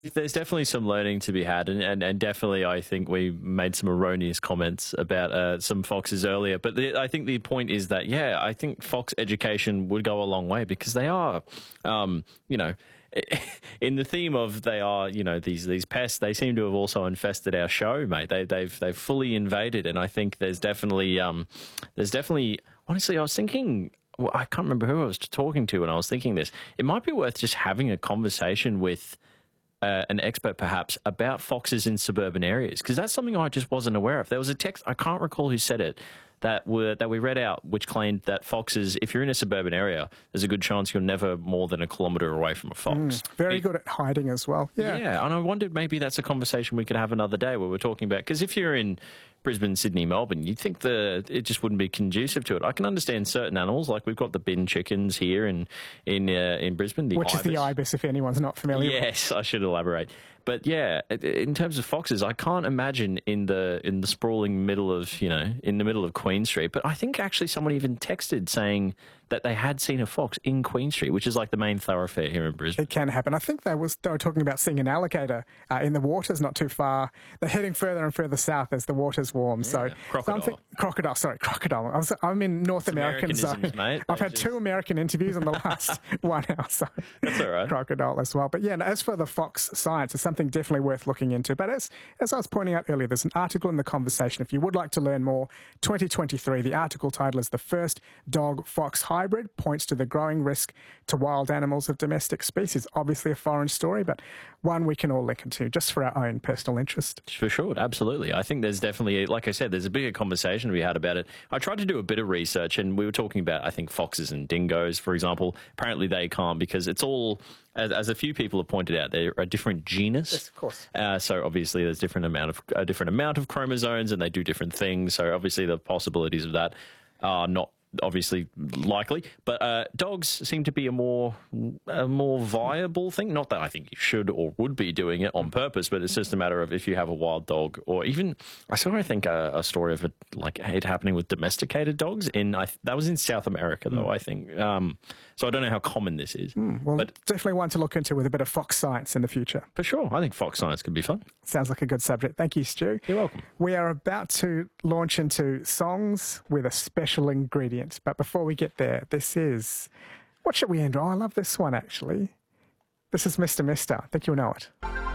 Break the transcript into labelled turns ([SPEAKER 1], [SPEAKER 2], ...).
[SPEAKER 1] There's definitely some learning to be had, and definitely I think we made some erroneous comments about some foxes earlier. But I think the point is that, yeah, I think fox education would go a long way because they are, you know, in the theme of they are, you know, these pests. They seem to have also infested our show, mate. They've fully invaded, and I think there's definitely honestly, I was thinking. Well, I can't remember who I was talking to when I was thinking this. It might be worth just having a conversation with an expert perhaps about foxes in suburban areas, because that's something I just wasn't aware of. There was a text, I can't recall who said it, that we read out, which claimed that foxes, if you're in a suburban area, there's a good chance you're never more than a kilometre away from a fox.
[SPEAKER 2] Very good at hiding as well.
[SPEAKER 1] Yeah, and I wondered maybe that's a conversation we could have another day where we're talking about, because if you're in Brisbane, Sydney, Melbourne, you'd think it just wouldn't be conducive to it. I can understand certain animals, like we've got the bin chickens here in Brisbane.
[SPEAKER 2] Which is the ibis, if anyone's not familiar.
[SPEAKER 1] Yes, I should elaborate. But yeah, in terms of foxes, I can't imagine in the sprawling middle of, in the middle of Queen Street. But I think actually someone even texted saying that they had seen a fox in Queen Street, which is like the main thoroughfare here in Brisbane.
[SPEAKER 2] It can happen. I think they were talking about seeing an alligator in the waters not too far. They're heading further and further south as the water's warm.
[SPEAKER 1] Yeah,
[SPEAKER 2] so crocodile. I'm in North American zone.
[SPEAKER 1] Mate.
[SPEAKER 2] I've had 2 American interviews in the last 1 hour, so
[SPEAKER 1] that's all right.
[SPEAKER 2] Crocodile as well. But yeah, as for the fox science, it's something definitely worth looking into. But as I was pointing out earlier, there's an article in the conversation. If you would like to learn more, 2023, the article title is "The First Dog-Fox Hybrid Points to the Growing Risk to Wild Animals of Domestic Species." Obviously a foreign story, but one we can all link into just for our own personal interest.
[SPEAKER 1] For sure, absolutely. I think there's definitely, like I said, there's a bigger conversation to be had about it. I tried to do a bit of research, and we were talking about, I think, foxes and dingoes, for example. Apparently they can't, because it's all, as a few people have pointed out, they're a different genus.
[SPEAKER 2] Yes, of course.
[SPEAKER 1] So obviously there's a different amount of chromosomes, and they do different things. So obviously the possibilities of that are not obviously likely, but dogs seem to be a more viable thing. Not that I think you should or would be doing it on purpose, but it's just a matter of if you have a wild dog, or even I think a story of it happening with domesticated dogs that was in South America though. I think so. I don't know how common this is.
[SPEAKER 2] Well, but definitely one to look into with a bit of fox science in the future.
[SPEAKER 1] For sure, I think fox science could be fun.
[SPEAKER 2] Sounds like a good subject. Thank you, Stu.
[SPEAKER 1] You're welcome.
[SPEAKER 2] We are about to launch into songs with a special ingredient. But before we get there, this is... What should we end on? I love this one, actually. This is Mr. Mister. I think you'll know it.